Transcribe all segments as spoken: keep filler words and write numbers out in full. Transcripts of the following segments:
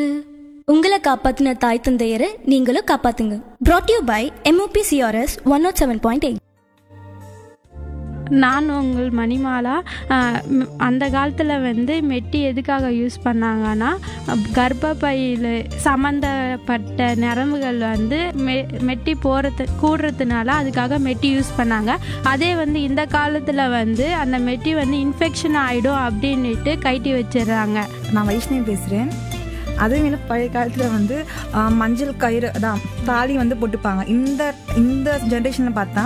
உங்களை காப்பாத்தின தாய் தந்தையரை நீங்களும் காப்பாத்துங்க. brought you by M O P C R S one oh seven point eight. நான் உங்கள் மணிமாலா. அந்த காலத்தில் வந்து மெட்டி எதுக்காக யூஸ் பண்ணாங்கன்னா, கர்ப்பப்பையில் சம்மந்தப்பட்ட நரம்புகள் வந்து மெ மெட்டி போகிறது கூடுறதுனால அதுக்காக மெட்டி யூஸ் பண்ணாங்க. அதே வந்து இந்த காலத்தில் வந்து அந்த மெட்டி வந்து இன்ஃபெக்ஷன் ஆகிடும் அப்படின்ட்டு கைட்டி வச்சிடுறாங்க. நான் வைஷ்ணவி பேசுகிறேன். அதுவும் இல்லை, பழைய காலத்தில் வந்து மஞ்சள் கயிறு தான் தாலி வந்து போட்டுப்பாங்க. இந்த இந்த ஜென்ரேஷனில் பார்த்தா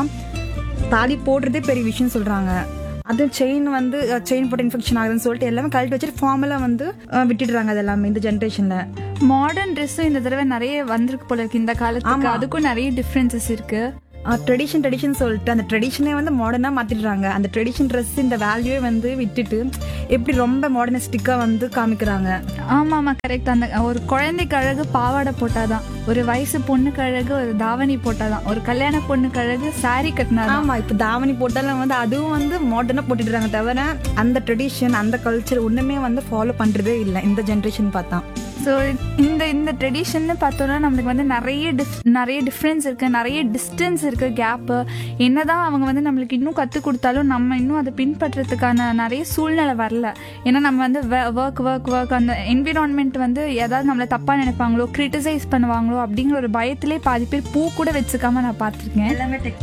தாலி போடுறதே பெரிய விஷயம் சொல்கிறாங்க. அதுவும் செயின் வந்து செயின் போட்டு இன்ஃபெக்ஷன் ஆகுதுன்னு சொல்லிட்டு எல்லாமே கழட்டி வச்சுட்டு ஃபார்மலாக வந்து விட்டுடுறாங்க. அது எல்லாமே இந்த ஜென்ரேஷனில். மாடர்ன் ட்ரெஸ்ஸும் இந்த தடவை நிறைய வந்திருக்கு போல இருக்கு இந்த காலத்துக்கு. அதுக்கும் நிறைய டிஃப்ரென்சஸ் இருக்குது. ட்ரெடிஷன் ட்ரெடிஷன் சொல்லிட்டு அந்த ட்ரெடிஷனே வந்து மாடர்னாக மாற்றிடுறாங்க. அந்த ட்ரெடிஷன் ட்ரெஸ் இந்த வேல்யூவே வந்து விட்டுட்டு எப்படி ரொம்ப மாடர்னிஸ்டிக்காக வந்து காமிக்கிறாங்க. ஆமாம் ஆமாம் கரெக்ட். அந்த ஒரு குழந்தைக்கு அழகு பாவாடை போட்டாதான், ஒரு வயசு பொண்ணுக்கு அழகு ஒரு தாவணி போட்டாதான், ஒரு கல்யாண பொண்ணுக்கு அழகு சாரி கட்டினா. ஆமாம், இப்போ தாவணி போட்டாலும் வந்து அதுவும் வந்து மாடர்னாக போட்டுடுறாங்க. தவிர அந்த ட்ரெடிஷன் அந்த கல்ச்சர் ஒன்றுமே வந்து ஃபாலோ பண்ணுறதே இல்லை இந்த ஜென்ரேஷன் பார்த்தா. ஸோ இந்த இந்த ட்ரெடிஷன்னு பார்த்தோன்னா நம்மளுக்கு வந்து நிறைய டிஃப் நிறைய டிஃப்ரென்ஸ் இருக்குது, நிறைய டிஸ்டன்ஸ் இருக்குது, கேப்பு. என்ன தான் அவங்க வந்து நம்மளுக்கு இன்னும் கற்றுக் கொடுத்தாலும் நம்ம இன்னும் அதை பின்பற்றுறதுக்கான நிறைய சூழ்நிலை வரல. ஏன்னா நம்ம வந்து ஒர்க் ஒர்க் ஒர்க் அந்த என்விரான்மெண்ட் வந்து ஏதாவது நம்மளை தப்பாக நினைப்பாங்களோ, கிரிட்டிசைஸ் பண்ணுவாங்களோ அப்படிங்கிற ஒரு பயத்திலே பாதி பேர் பூ கூட வச்சுக்காம நான் பார்த்துருக்கேன். எல்லாமே டெக்.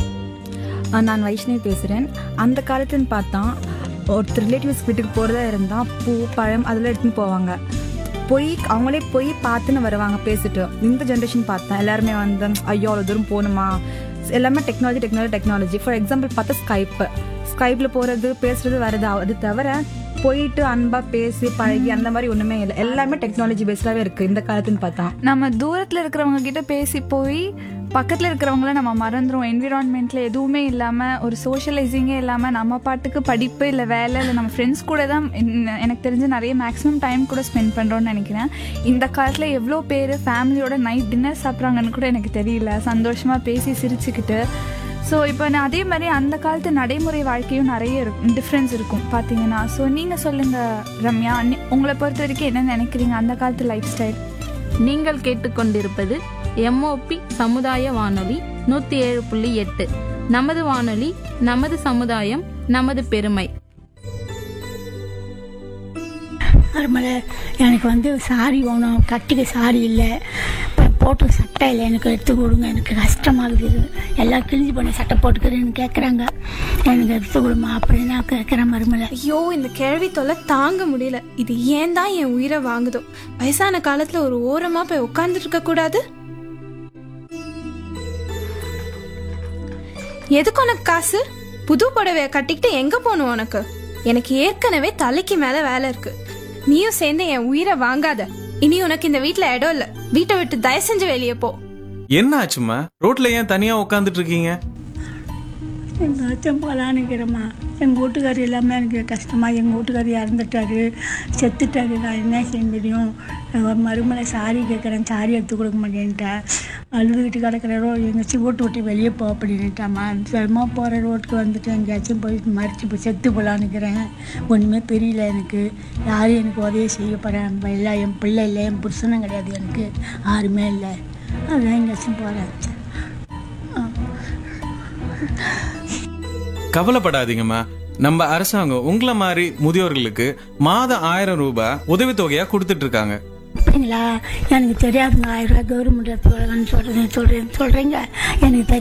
நான் வைஷ்ணவி பேசுகிறேன். அந்த காலத்துன்னு பார்த்தா ஒருத்தர் ரிலேட்டிவ்ஸ் வீட்டுக்கு போகிறதா இருந்தால் பூ பழம் அதெல்லாம் எடுத்துன்னு போவாங்க. போய் அவங்களே போய் பார்த்துன்னு வருவாங்க பேசிட்டு. இந்த ஜென்ரேஷன் பார்த்தா எல்லாருமே வந்து ஐயோ அவ்வளோ தூரம் போகணுமா, எல்லாமே technology technology technology. For example பார்த்தா ஸ்கைப்பு ஸ்கைப்பில் போகிறது பேசுறது வருது. அது தவிர போயிட்டு அன்பாக பேசி பழகி அந்த மாதிரி ஒன்றுமே இல்லை. எல்லாமே டெக்னாலஜி பேஸ்டாகவே இருக்குது இந்த காலத்துன்னு பார்த்தா. நம்ம தூரத்தில் இருக்கிறவங்க கிட்ட பேசி போய் பக்கத்தில் இருக்கிறவங்கள நம்ம மறந்துடும். என்விரான்மெண்ட்டில் எதுவுமே இல்லாமல், ஒரு சோஷியலைசிங்கே இல்லாமல் நம்ம பாட்டுக்கு படிப்பு இல்லை வேலை இல்லை நம்ம ஃப்ரெண்ட்ஸ் கூட தான் எனக்கு தெரிஞ்சு நிறைய மேக்ஸிமம் டைம் கூட ஸ்பெண்ட் பண்ணுறோன்னு நினைக்கிறேன். இந்த காலத்தில் எவ்வளோ பேர் ஃபேமிலியோட நைட் டின்னர் சாப்பிட்றாங்கன்னு கூட எனக்கு தெரியல, சந்தோஷமாக பேசி சிரிச்சுக்கிட்டு. ஸோ இப்போ நான் அதே மாதிரி அந்த காலத்து நடைமுறை வாழ்க்கையும் நிறைய இருக்கும், டிஃப்ரென்ஸ் இருக்கும் பார்த்தீங்கன்னா. ஸோ நீங்கள் சொல்லுங்கள் ரம்யா, உங்களை பொறுத்த வரைக்கும் என்ன நினைக்கிறீங்க அந்த காலத்து லைஃப் ஸ்டைல்? நீங்கள் கேட்டுக்கொண்டிருப்பது M O P சமுதாய வானொலி நூற்றி ஏழு புள்ளி எட்டு. நமது வானொலி, நமது சமுதாயம், நமது பெருமை. மருமலை, எனக்கு வந்து சாரி வேணும், கட்டிக்க சாரி இல்லை, போட்டு சட்டை இல்லை, எனக்கு எடுத்து கொடுங்க, எனக்கு கஷ்டமாகுது, எல்லாம் கிழிஞ்சு பண்ண சட்டை போட்டுக்கிறேன்னு கேட்குறாங்க, எனக்கு எடுத்து கொடுமா அப்படின்னு நான் கேட்குறேன் மருமலை. ஐயோ, இந்த கேள்வி தொல்லை தாங்க முடியல. இது ஏன் தான் என் உயிரை வாங்குதோ? வயசான காலத்தில் ஒரு ஓரமாக போய் உட்காந்துட்டு இருக்க கூடாது? எதுக்கு உனக்கு காசு? புது புடவைய கட்டிக்கிட்டு எங்க போகணும் உனக்கு? எனக்கு ஏற்கனவே தலைக்கு மேல வேலை இருக்கு. நீயும் சேர்ந்து என் உயிரை வாங்காத. இனி உனக்கு இந்த வீட்டுல இடம் இல்ல. வீட்டை விட்டு தயவு செஞ்சு வெளியே போ. என்ன ஆச்சுமா? ரோட்ல ஏன் தனியா உட்காந்துட்டு இருக்கீங்க? எங்கள் அச்சம் போகலான்னுக்கிறேம்மா. எங்கள் வீட்டுக்காரி எல்லாமே எனக்கு கஷ்டமாக, எங்கள் வீட்டுக்காரி இறந்துட்டாரு, செத்துட்டாரு. நான் என்ன செய்ய முடியும்? மறுமலை சாரி கேட்குறேன், சாரி எடுத்து கொடுக்க மாட்டேன்ட்டேன். அழுதுகிட்டு கிடக்கிற ரோ எங்கேயாச்சும் வீட்டு விட்டு வெளியே போ அப்படின்ட்டாம்மா. சும்மா போகிற ரோட்டுக்கு வந்துட்டு எங்கேயாச்சும் போய் மறிச்சு போய் செத்து போகலான்னுக்கிறேன். ஒன்றுமே தெரியல எனக்கு. யாரும் எனக்கு உதவி செய்ய போகிறேன் இல்லை, என் பிள்ளை இல்லை, என் புருஷனும் கிடையாது, எனக்கு யாருமே இல்லை. அதான் எங்கேயாச்சும் போகிறேன். கவலைப்படாதீங்கம்மா, நம்ம அரசாங்கம் உங்களை மாதிரி முதியோர்களுக்கு மாதம் ஆயிரம் ரூபாய் உதவித்தொகையா கொடுத்துட்டு இருக்காங்க. அப்படிங்களா? எனக்கு தெரியாதுங்க. ஆயிரம் ரூபாய் கவர்மெண்ட் சொல்றேன் சொல்றேன் சொல்றீங்க, எனக்கு தெரியும்.